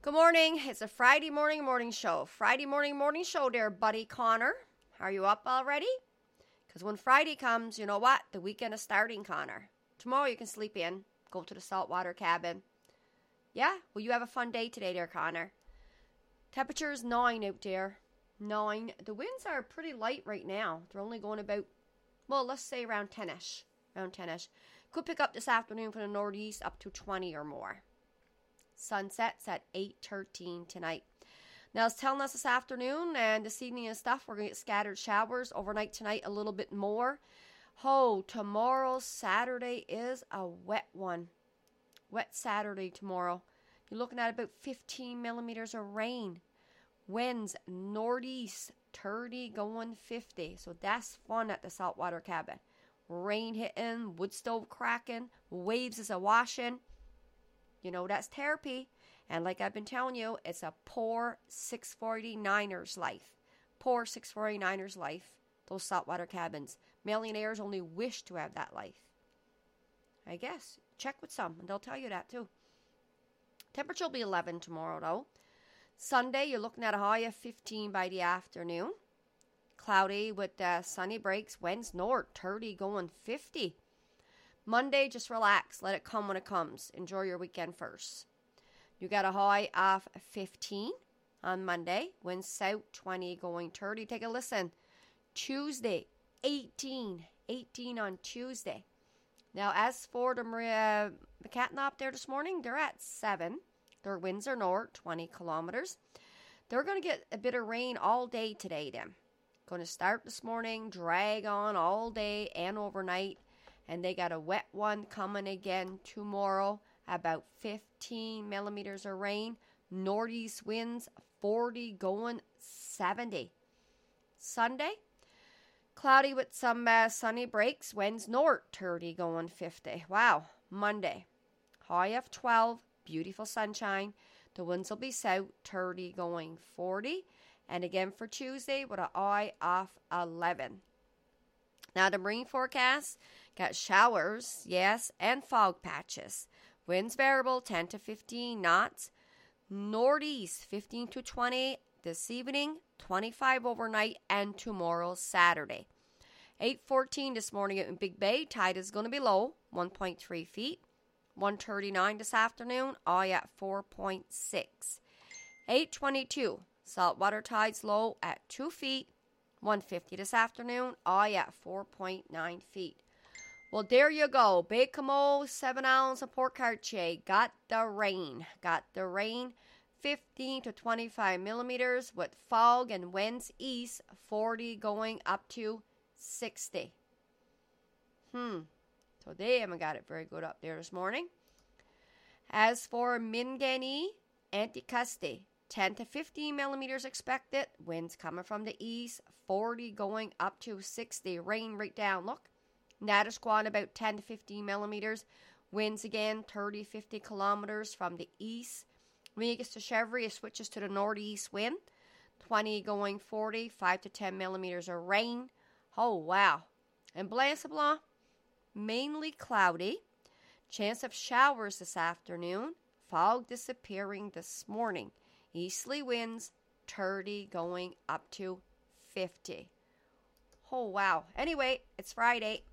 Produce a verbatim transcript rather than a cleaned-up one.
Good morning. It's a Friday morning morning show. Friday morning morning show there, buddy Connor. Are you up already? Because when Friday comes, you know what? The weekend is starting, Connor. Tomorrow you can sleep in, go to the saltwater cabin. Yeah? Well, you have a fun day today there, Connor. Temperature is nine out there. Nine. The winds are pretty light right now. They're only going about, well, let's say around ten-ish. Around ten-ish. Could pick up this afternoon from the northeast up to twenty or more. Sunset's at eight thirteen tonight. Now, it's telling us this afternoon and this evening and stuff, we're going to get scattered showers. Overnight tonight, a little bit more. Oh, tomorrow, Saturday, is a wet one. Wet Saturday tomorrow. You're looking at about fifteen millimeters of rain. Winds northeast, thirty going fifty. So that's fun at the saltwater cabin. Rain hitting, wood stove cracking, waves is a washing. You know, that's therapy. And like I've been telling you, it's a poor six forty-niners life. Poor six forty-niners life. Those saltwater cabins. Millionaires only wish to have that life. I guess. Check with some, and they'll tell you that too. Temperature will be eleven tomorrow, though. Sunday, you're looking at a high of fifteen by the afternoon. Cloudy with uh, sunny breaks. Winds north, thirty going fifty. Monday, just relax. Let it come when it comes. Enjoy your weekend first. You got a high of fifteen on Monday. Winds south, twenty going thirty. Take a listen. Tuesday, eighteen. eighteen on Tuesday. Now, as for the Maria McCatna up there this morning, they're at seven. Their winds are north, twenty kilometers. They're going to get a bit of rain all day today then. Going to start this morning, drag on all day and overnight. And they got a wet one coming again tomorrow. About fifteen millimeters of rain. Northeast winds, forty going seventy. Sunday, cloudy with some uh, sunny breaks. Winds north, thirty going fifty. Wow. Monday, high of twelve. Beautiful sunshine. The winds will be south, thirty going forty. And again for Tuesday with a high of eleven. Now the marine forecast got showers, yes, and fog patches. Winds variable ten to fifteen knots. Northeast fifteen to twenty this evening, twenty-five overnight, and tomorrow Saturday. eight fourteen this morning in Big Bay. Tide is going to be low, one point three feet. one thirty-nine this afternoon, high at four point six. eight twenty-two, saltwater tides low at two feet. one fifty this afternoon, high at four point nine feet. Well, there you go. Baie-Comeau, seven Islands, and Port Cartier got the rain. Got the rain, fifteen to twenty-five millimeters with fog and winds east, forty going up to sixty. Hmm. So they haven't got it very good up there this morning. As for Minganee, Anticusti, ten to fifteen millimeters expected. Winds coming from the east, forty going up to sixty. Rain right down, look. Natisquan about ten to fifteen millimeters. Winds again, thirty to fifty kilometers from the east. When it gets to Chevry, it switches to the northeast wind. twenty going forty, five to ten millimeters of rain. Oh, wow. And Blanc-Sablon, mainly cloudy. Chance of showers this afternoon. Fog disappearing this morning. Easterly winds, thirty going up to fifty. Oh, wow. Anyway, it's Friday.